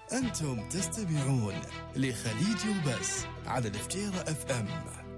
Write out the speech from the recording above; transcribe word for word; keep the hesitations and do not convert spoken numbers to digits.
أنتم تستمعون لخليج وبس على الفجيرة اف ام.